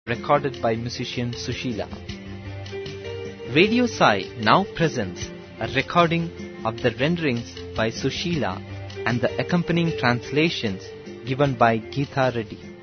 recorded by musician Sushila. Radio Sai now presents a recording of the renderings by Sushila and the accompanying translations given by Geetha Reddy.